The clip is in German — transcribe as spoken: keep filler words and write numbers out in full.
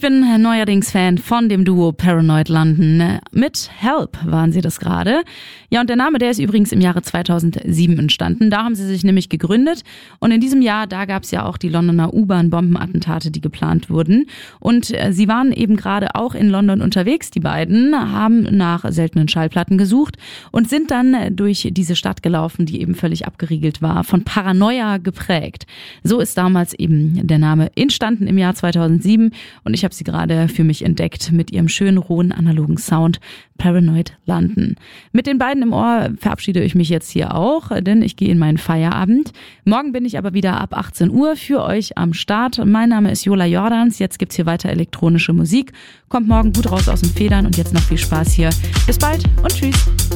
bin neuerdings Fan von dem Duo Paranoid London. Mit Help waren sie das gerade. Ja, und der Name, der ist übrigens im Jahre zweitausendsieben entstanden. Da haben sie sich nämlich gegründet. Und in diesem Jahr, da gab es ja auch die Londoner U-Bahn-Bombenattentate, die geplant wurden. Und äh, sie waren eben gerade auch in London unterwegs, die beiden, haben nach seltenen Schallplatten gesucht und sind dann durch diese Stadt gelaufen, die eben völlig abgeriegelt war, von Paranoia geprägt. So ist damals eben der Name entstanden im Jahr zweitausendsieben. Und ich habe sie gerade für mich entdeckt mit ihrem schönen, rohen, analogen Sound Paranoid London. Mit den beiden im Ohr verabschiede ich mich jetzt hier auch, denn ich gehe in meinen Feierabend. Morgen bin ich aber wieder ab achtzehn Uhr für euch am Start. Mein Name ist Jola Jordans. Jetzt gibt's hier weiter elektronische Musik. Kommt morgen gut raus aus den Federn und jetzt noch viel Spaß hier. Bis bald und tschüss.